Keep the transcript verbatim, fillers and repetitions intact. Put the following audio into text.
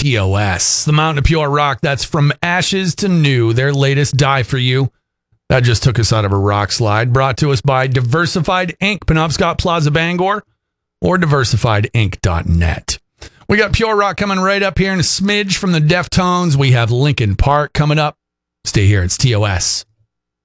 T O S. The Mountain of Pure Rock, that's From Ashes to New, their latest Die For You. That just took us out of a rock slide. Brought to us by Diversified Incorporated, Penobscot Plaza, Bangor, or diversified inc dot net. We got Pure Rock coming right up here in a smidge from the Deftones. We have Linkin Park coming up. Stay here. It's T O S.